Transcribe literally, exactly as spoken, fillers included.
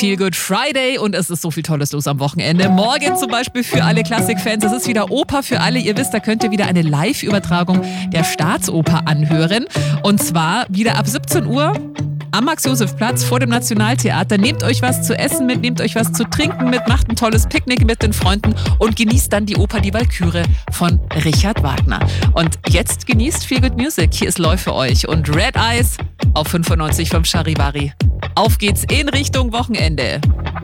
Feel Good Friday und es ist so viel Tolles los am Wochenende. Morgen zum Beispiel für alle Klassikfans, es ist wieder Oper für alle. Ihr wisst, da könnt ihr wieder eine Live-Übertragung der Staatsoper anhören. Und zwar wieder ab siebzehn Uhr am Max-Josef-Platz vor dem Nationaltheater. Nehmt euch was zu essen mit, nehmt euch was zu trinken mit, macht ein tolles Picknick mit den Freunden und genießt dann die Oper Die Walküre von Richard Wagner. Und jetzt genießt Feel Good Music. Hier ist Läufe für euch und Red Eyes auf fünfundneunzig vom Charivari. Auf geht's in Richtung Wochenende.